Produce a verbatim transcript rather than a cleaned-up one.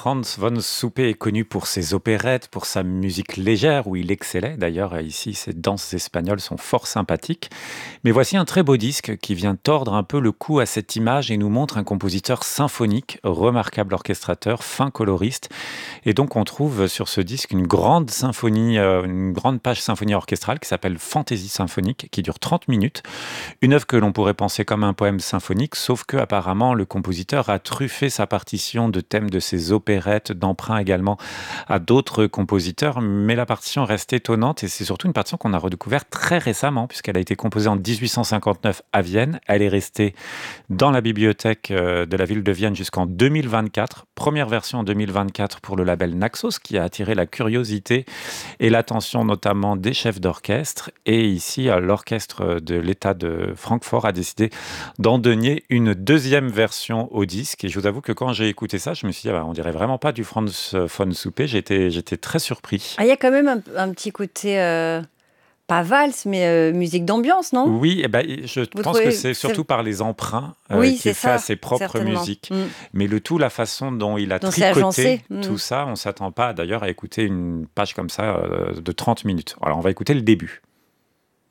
Franz von Suppe est connu pour ses opérettes, pour sa musique légère, où il excellait. D'ailleurs, ici, ses danses espagnoles sont fort sympathiques. Mais voici un très beau disque qui vient tordre un peu le cou à cette image et nous montre un compositeur symphonique, remarquable orchestrateur, fin coloriste. Et donc, on trouve sur ce disque une grande symphonie, euh, une grande page symphonie orchestrale qui s'appelle Fantaisie symphonique, qui dure trente minutes. Une œuvre que l'on pourrait penser comme un poème symphonique, sauf que apparemment le compositeur a truffé sa partition de thèmes de ses opérettes, d'emprunts également à d'autres compositeurs, mais la partition reste étonnante et c'est surtout une partition qu'on a redécouverte très récemment puisqu'elle a été composée en dix-huit cent cinquante-neuf à Vienne. Elle est restée dans la bibliothèque de la ville de Vienne jusqu'en deux mille vingt-quatre. Première version en deux mille vingt-quatre pour le label Naxos qui a attiré la curiosité et l'attention notamment des chefs d'orchestre. Et ici, l'orchestre de l'État de Francfort a décidé d'en donner une deuxième version au disque. Et je vous avoue que quand j'ai écouté ça, je me suis dit, ah bah, on dirait vraiment pas du Franz von Suppe. J'étais, j'étais très surpris. Ah, il y a quand même un, un petit côté, euh, pas valse, mais euh, musique d'ambiance, non? Oui, eh ben, je Vous pense trouvez que que c'est c'est- surtout par les emprunts euh, Oui, qu'il c'est fait à ça, ses propres certainement. musiques. Mm. Mais le tout, la façon dont il a Dont c'est tricoté agencé. Mm. tout ça, on ne s'attend pas d'ailleurs à écouter une page comme ça euh, de trente minutes. Alors, on va écouter le début.